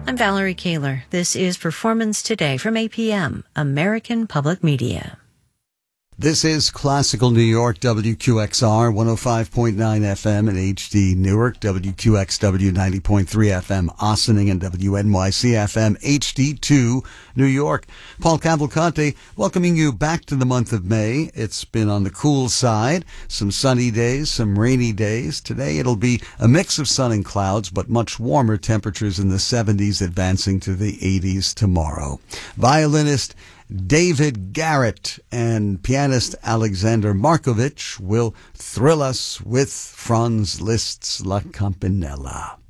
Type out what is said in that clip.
I'm Valerie Kaler. This is Performance Today from APM, American Public Media. This is Classical New York, WQXR, 105.9 FM in HD Newark, WQXW 90.3 FM Ossining, and WNYC FM HD2 New York. Paul Cavalcante welcoming you back to the month of May. It's been on the cool side, some sunny days, some rainy days. Today it'll be a mix of sun and clouds, but much warmer temperatures in the 70s, advancing to the 80s tomorrow. Violinist David Garrett and pianist Alexander Markovich will thrill us with Franz Liszt's La Campanella.